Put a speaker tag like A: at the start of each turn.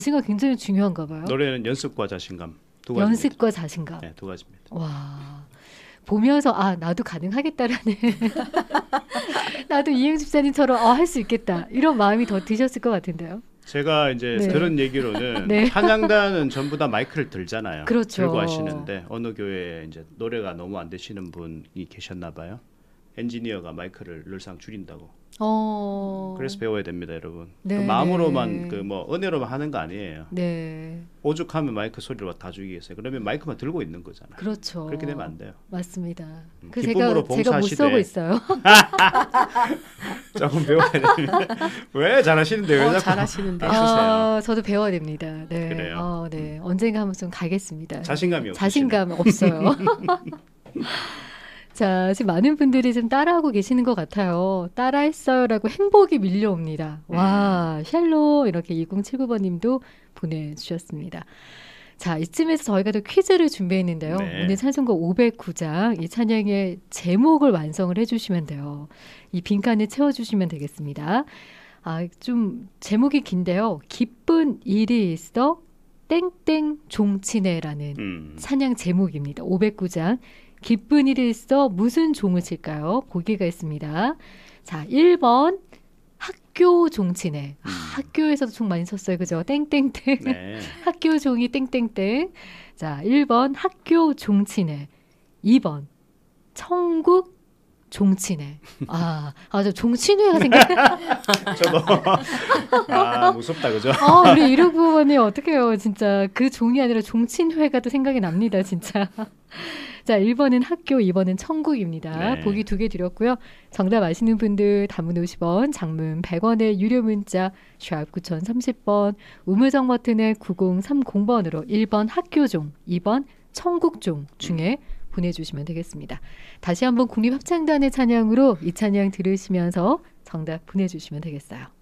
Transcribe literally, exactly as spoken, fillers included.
A: 자신감 굉장히 중요한가 봐요.
B: 노래는 연습과 자신감 두 가지.
A: 연습과 자신감.
B: 네, 두 가지입니다.
A: 와. 보면서 아 나도 가능하겠다라는 나도 이행 집사님처럼 어, 할 수 있겠다 이런 마음이 더 드셨을 것 같은데요.
B: 제가 이제
A: 네.
B: 들은 얘기로는
A: 네.
B: 찬양단은 전부 다 마이크를 들잖아요.
A: 그렇죠.
B: 들고 하시는데 어느 교회에 이제 노래가 너무 안 되시는 분이 계셨나 봐요. 엔지니어가 마이크를 늘상 줄인다고.
A: 어...
B: 그래서 배워야 됩니다, 여러분.
A: 네,
B: 그 마음으로만
A: 네.
B: 그 뭐 은혜로만 하는 거 아니에요.
A: 네.
B: 오죽하면 마이크 소리로 다 주기겠어요. 그러면 마이크만 들고 있는 거잖아요.
A: 그렇죠.
B: 그렇게 되면 안 돼요.
A: 맞습니다.
B: 음,
A: 그
B: 기쁨으로
A: 제가 제가 못
B: 봉사하시되.
A: 써고 있어요.
B: 조금 배워야 됩니다. 왜 잘하시는데 왜
C: 어,
B: 자꾸
C: 잘하시는데.
B: 막 쓰세요?
A: 아, 저도 배워야 됩니다. 네.
B: 그래요?
A: 어, 네. 언젠가 한번 좀 가겠습니다.
B: 자신감이 없으시네.
A: 자신감 없어요. 자, 지금 많은 분들이 지금 따라하고 계시는 것 같아요. 따라했어요라고 행복이 밀려옵니다. 와, 샬롬 이렇게 이공칠구 번님도 보내주셨습니다. 자, 이쯤에서 저희가 또 퀴즈를 준비했는데요.
B: 네.
A: 오늘 찬송가 오백구 장 이 찬양의 제목을 완성을 해주시면 돼요. 이 빈칸을 채워주시면 되겠습니다. 아, 좀 제목이 긴데요. 기쁜 일이 있어 땡땡 종치네라는
B: 음.
A: 찬양 제목입니다. 오백구 장 기쁜 일이 있어 무슨 종을 칠까요? 보기가 있습니다. 자, 일 번 학교 종치네. 아,
B: 음.
A: 학교에서도 종 많이 썼어요. 그죠? 땡땡땡.
B: 네.
A: 학교 종이 땡땡땡. 자, 일 번 학교 종치네. 이 번 천국 종치네. 아, 아, 저 종치네가 생각.
B: 저도 아 무섭다 그죠?
A: 아, 우리 이러고 보니 어떡해요. 진짜 그 종이 아니라 종친회가 또 생각이 납니다. 진짜. 자, 일 번은 학교, 이 번은 천국입니다.
B: 네.
A: 보기 두 개 드렸고요. 정답 아시는 분들 단문 오십 원, 장문 백 원의 유료 문자 샵 구공삼공 번, 우물정 버튼의 구공삼공 번으로 일 번 학교종, 이 번 천국종 중에 보내주시면 되겠습니다. 다시 한번 국립합창단의 찬양으로 이 찬양 들으시면서 정답 보내주시면 되겠어요.